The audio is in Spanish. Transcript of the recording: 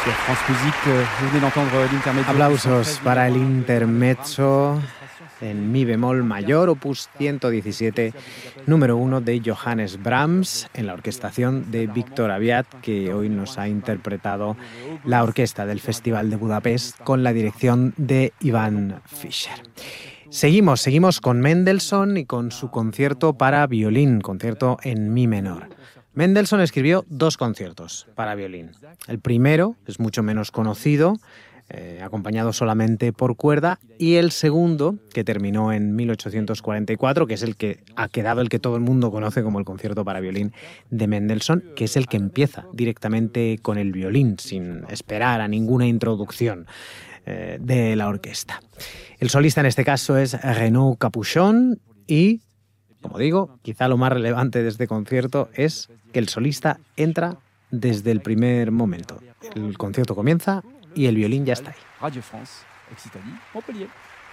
Aplausos para el intermezzo en mi bemol mayor, opus 117, número 1 de Johannes Brahms, en la orquestación de Víctor Aviat, que hoy nos ha interpretado la orquesta del Festival de Budapest con la dirección de Ivan Fischer. Seguimos con Mendelssohn y con su concierto para violín, concierto en mi menor. Mendelssohn escribió 2 conciertos para violín. El primero es mucho menos conocido, acompañado solamente por cuerda, y el segundo, que terminó en 1844, que es el que ha quedado el que todo el mundo conoce como el concierto para violín de Mendelssohn, que es el que empieza directamente con el violín, sin esperar a ninguna introducción de la orquesta. El solista en este caso es Renaud Capuchon y, como digo, quizá lo más relevante de este concierto es que el solista entra desde el primer momento. El concierto comienza y el violín ya está ahí. Radio France, Ex-Italie, Montpellier.